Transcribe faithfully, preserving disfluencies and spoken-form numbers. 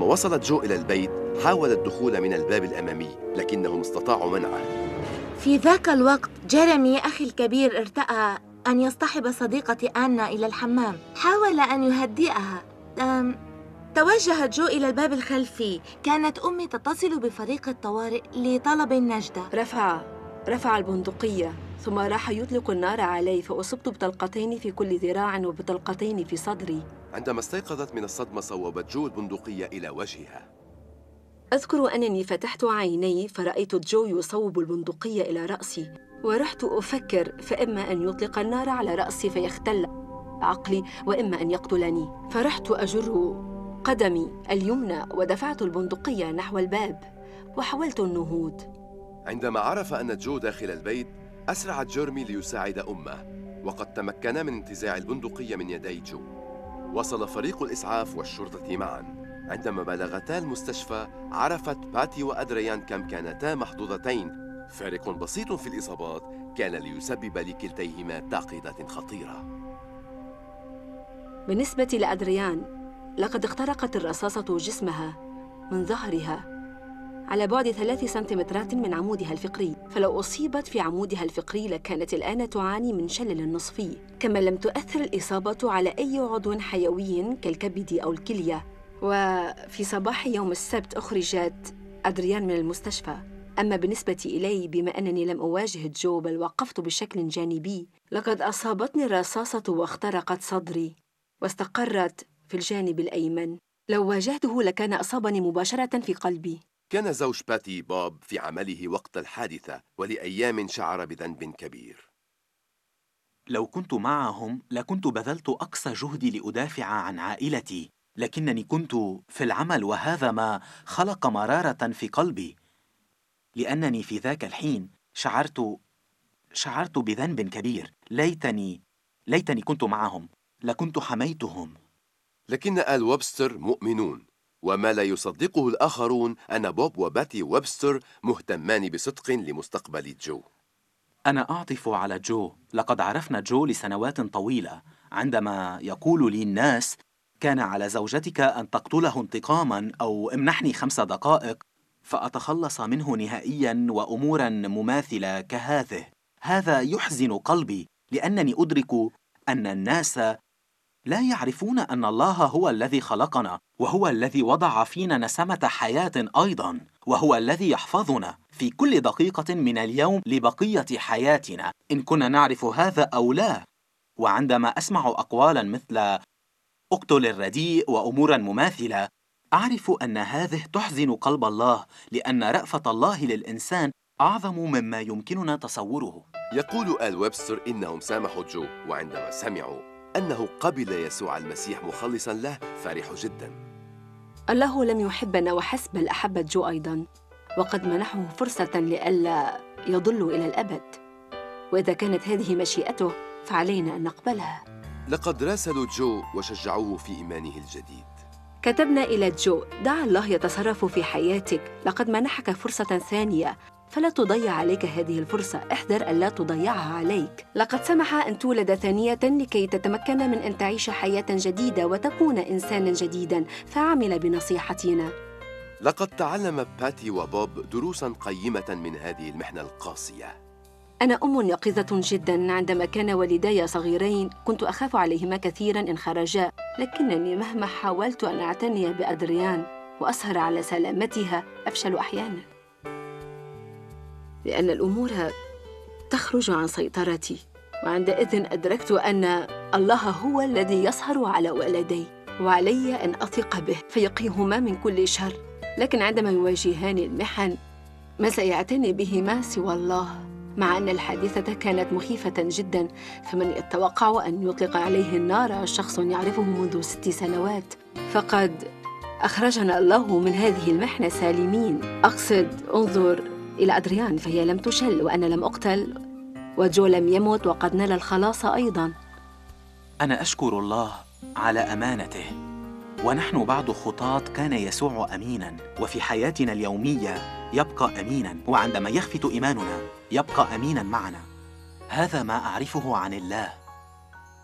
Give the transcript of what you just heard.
وصلت جو إلى البيت حاول الدخول من الباب الأمامي، لكنهم استطاعوا منعه. في ذاك الوقت جيريمي أخي الكبير ارتأى أن يصطحب صديقتي آنا إلى الحمام. حاول أن يهدئها. أم... توجهت جو إلى الباب الخلفي. كانت أمي تتصل بفريق الطوارئ لطلب النجدة. رفع رفع البندقية ثم راح يطلق النار علي، فأصبت بطلقتين في كل ذراع وبطلقتين في صدري. عندما استيقظت من الصدمة صوبت جو البندقية إلى وجهها. أذكر أنني فتحت عيني فرأيت جو يصوب البندقية إلى رأسي، ورحت أفكر فإما أن يطلق النار على رأسي فيختل عقلي، وإما أن يقتلني. فرحت أجر قدمي اليمنى ودفعت البندقية نحو الباب وحاولت النهوض. عندما عرف أن جو داخل البيت أسرع جيرمي ليساعد أمه، وقد تمكنا من انتزاع البندقية من يدي جو. وصل فريق الإسعاف والشرطة معاً. عندما بلغتا المستشفى عرفت باتي وأدريان كم كانتا محظوظتين. فارق بسيط في الإصابات كان ليسبب لكلتيهما تعقيدات خطيرة. بالنسبة لأدريان، لقد اخترقت الرصاصة جسمها من ظهرها على بعد ثلاث سنتيمترات من عمودها الفقري، فلو أصيبت في عمودها الفقري لكانت الآن تعاني من شلل نصفي. كما لم تؤثر الإصابة على أي عضو حيوي كالكبد أو الكلية. وفي صباح يوم السبت أخرجت أدريان من المستشفى. أما بالنسبة إلي، بما أنني لم أواجه جو بل وقفت بشكل جانبي، لقد أصابتني الرصاصة واخترقت صدري واستقرت في الجانب الأيمن. لو واجهته لكان أصابني مباشرة في قلبي. كان زوج باتي بوب في عمله وقت الحادثة، ولأيام شعر بذنب كبير. لو كنت معهم لكنت بذلت أقصى جهدي لأدافع عن عائلتي، لكنني كنت في العمل، وهذا ما خلق مرارة في قلبي، لأنني في ذاك الحين شعرت شعرت بذنب كبير. ليتني ليتني كنت معهم، لكنت حميتهم. لكن آل ويبستر مؤمنون، وما لا يصدقه الآخرون أن بوب وباتي ويبستر مهتمان بصدق لمستقبل جو. أنا أعطف على جو. لقد عرفنا جو لسنوات طويلة. عندما يقول لي الناس كان على زوجتك أن تقتله انتقاماً أو امنحني خمس دقائق، فأتخلص منه نهائياً، وأموراً مماثلة كهذه. هذا يحزن قلبي، لأنني أدرك أن الناس لا يعرفون أن الله هو الذي خلقنا، وهو الذي وضع فينا نسمة حياة أيضاً، وهو الذي يحفظنا في كل دقيقة من اليوم لبقية حياتنا، إن كنا نعرف هذا أو لا. وعندما أسمع أقوالاً مثل اقتل الرديء وأموراً مماثلة، أعرف أن هذه تحزن قلب الله، لأن رأفة الله للإنسان أعظم مما يمكننا تصوره. يقول آل ويبستر إنهم سامحوا جو، وعندما سمعوا أنه قبل يسوع المسيح مخلصاً له فرحوا جداً. الله لم يحبنا وحسب، بل أحب جو أيضاً، وقد منحه فرصة لئلا يضل إلى الأبد. وإذا كانت هذه مشيئته فعلينا أن نقبلها. لقد راسلوا جو وشجعوه في إيمانه الجديد. كتبنا إلى جو: دع الله يتصرف في حياتك، لقد منحك فرصة ثانية، فلا تضيع عليك هذه الفرصة، احذر ألا تضيعها عليك. لقد سمح أن تولد ثانية لكي تتمكن من أن تعيش حياة جديدة وتكون إنساناً جديداً، فعمل بنصيحتنا. لقد تعلم باتي وبوب دروساً قيمة من هذه المحنة القاسية. أنا أم يقظة جداً. عندما كان والداي صغيرين كنت أخاف عليهما كثيراً إن خرجا، لكنني مهما حاولت أن أعتني بأدريان وأسهر على سلامتها أفشل أحياناً، لأن الأمور تخرج عن سيطرتي. وعندئذ أدركت أن الله هو الذي يسهر على ولدي، وعلي أن أثق به فيقيهما من كل شر. لكن عندما يواجهان المحن، ما سيعتني بهما سوى الله؟ مع أن الحادثة كانت مخيفة جداً، فمن يتوقع أن يطلق عليه النار شخص يعرفه منذ ست سنوات؟ فقد أخرجنا الله من هذه المحنة سالمين. أقصد، انظر إلى أدريان، فهي لم تشل وأنا لم أقتل، وجو لم يمت وقد نال الخلاص أيضاً. أنا أشكر الله على أمانته، ونحن بعض خطاة كان يسوع أميناً، وفي حياتنا اليومية يبقى أميناً، وعندما يخفت إيماننا يبقى أميناً معنا. هذا ما أعرفه عن الله.